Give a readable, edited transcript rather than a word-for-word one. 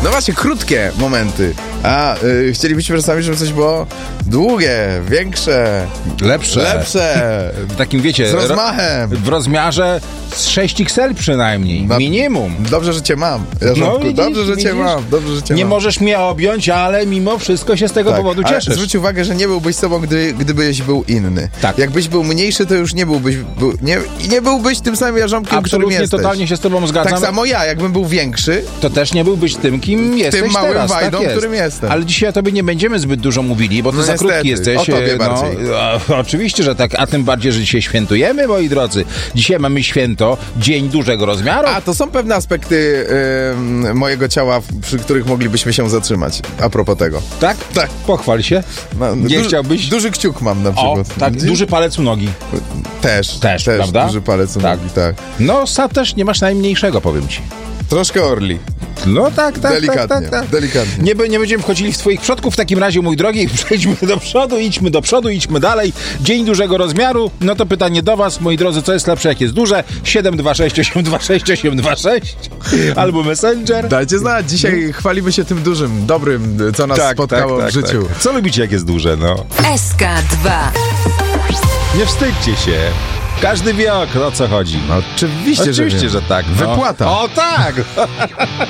No właśnie, krótkie momenty. A chcielibyśmy czasami, żeby coś było długie, większe, Lepsze. W takim, wiecie... z rozmachem. W rozmiarze z 6XL przynajmniej. Minimum. Dobrze, że cię mam, Jarząbku. widzisz, Dobrze, że cię mam. Dobrze, że cię Nie mam. możesz mnie objąć, ale mimo wszystko się z tego powodu ale cieszysz. zwróć uwagę, że nie byłbyś sobą, gdybyś był inny. Tak. Jakbyś był mniejszy, to już nie byłbyś... nie byłbyś tym samym Jarząbkiem, którym Absolutnie, jesteś. totalnie się z tobą zgadzam. Tak samo ja, jakbym był większy, To też nie byłbyś tym, kim jesteś małym teraz. wajdą, tak jest. którym jestem. Ale dzisiaj o tobie nie będziemy zbyt dużo mówili, bo ty No za niestety, krótki jesteś. o tobie bardziej. Oczywiście, że tak, a tym bardziej, że dzisiaj świętujemy, moi drodzy. Dzisiaj mamy święto, Dzień Dużego Rozmiaru. A to są pewne aspekty mojego ciała, przy których moglibyśmy się zatrzymać. A propos tego. Tak? Tak. Pochwal się. No, Nie chciałbyś? Duży kciuk mam na O, przykład. tak, duży palec u nogi. Też, prawda? Duży palec u Tak. nogi, tak. No, sam też nie masz najmniejszego, powiem ci. Troszkę orli. No tak. Delikatnie. Nie będziemy wchodzili w twoich przodków w takim razie, mój drogi. Przejdźmy do przodu, idźmy dalej. Dzień Dużego Rozmiaru. No to pytanie do was, moi drodzy, co jest lepsze, jak jest duże? 726 albo Messenger. Dajcie znać, dzisiaj chwalimy się tym dużym, dobrym, co nas spotkało w życiu. Tak. Co lubicie, jak jest duże, no? SK2. Nie wstydźcie się. Każdy wie, o co chodzi. Oczywiście, Oczywiście, wiem. że tak. No. Wypłata. O tak!